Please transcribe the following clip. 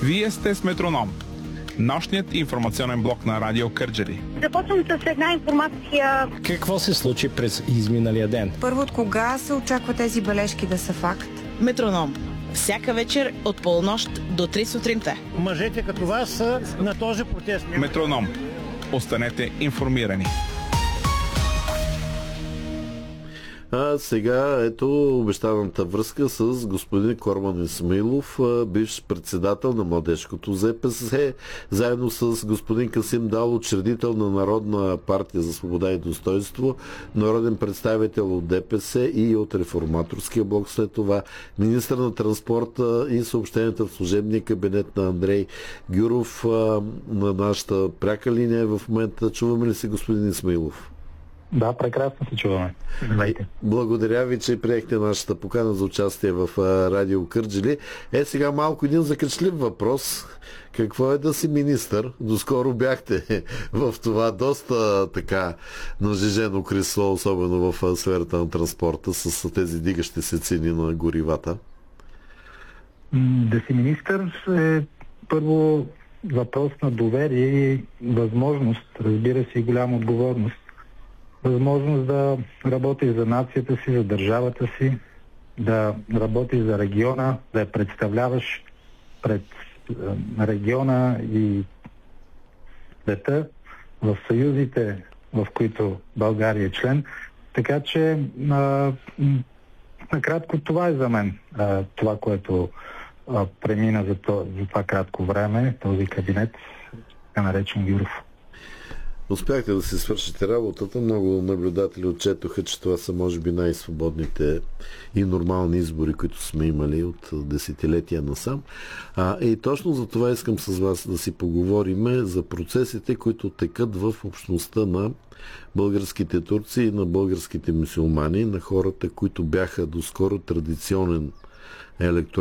Вие сте с Метроном, нощният информационен блок на Радио Кърджали. Започвам с една информация. Какво се случи през изминалия ден? Първо, от кога се очаква тези бележки да са факт? Метроном. Всяка вечер от полунощ до 3 сутринта. Мъжете като вас са на този протест. Метроном. Останете информирани. А сега ето обещаната връзка с господин Корман Исмаилов, бивш председател на младежкото ЗПС, заедно с господин Касим Дал, учредител на Народна партия за свобода и достоинство, народен представител от ДПС и от Реформаторския блок, след това министър на транспорта и съобщенията в служебния кабинет на Андрей Гюров на нашата пряка линия. В момента чуваме ли се, господин Исмаилов? Да, прекрасно се чуваме. Благодаря ви, че приехте нашата покана за участие в Радио Кърджали. Сега малко един закачлив въпрос. Какво е да си министър? Доскоро бяхте в това доста така нажежено кресло, особено в сферата на транспорта, с тези дигащи се цени на горивата. Да си министър е първо въпрос на доверие и възможност, разбира се, и голяма отговорност. Възможност да работиш за нацията си, за държавата си, да работиш за региона, да я представляваш пред региона и света в съюзите, в които България е член. Така че, накратко, това е за мен. Това, което премина за това кратко време, този кабинет, така наречен Гюров. Успяхте да си свършите работата. Много наблюдатели отчетоха, че това са може би най-свободните и нормални избори, които сме имали от десетилетия насам. И точно за това искам с вас да си поговорим за процесите, които текат в общността на българските турци и на българските мюсюлмани, на хората, които бяха доскоро традиционен електорат